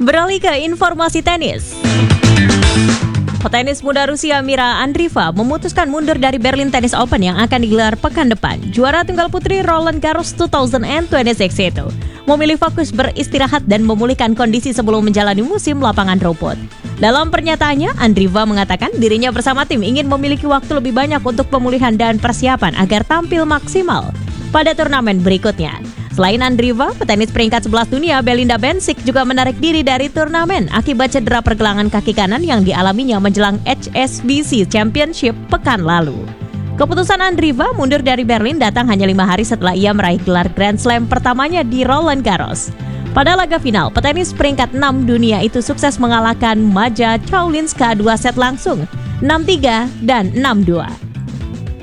Beralih ke informasi tenis. Petenis muda Rusia Mira Andreeva memutuskan mundur dari Berlin Tennis Open yang akan digelar pekan depan. Juara tunggal putri Roland Garros 2026 itu memilih fokus beristirahat dan memulihkan kondisi sebelum menjalani musim lapangan rumput. Dalam pernyataannya, Andreeva mengatakan dirinya bersama tim ingin memiliki waktu lebih banyak untuk pemulihan dan persiapan agar tampil maksimal pada turnamen berikutnya. Selain Andreeva, petenis peringkat 11 dunia Belinda Bencic juga menarik diri dari turnamen akibat cedera pergelangan kaki kanan yang dialaminya menjelang HSBC Championship pekan lalu. Keputusan Andreeva mundur dari Berlin datang hanya 5 hari setelah ia meraih gelar Grand Slam pertamanya di Roland Garros. Pada laga final, petenis peringkat 6 dunia itu sukses mengalahkan Maja Kaulinska 2 set langsung, 6-3 dan 6-2.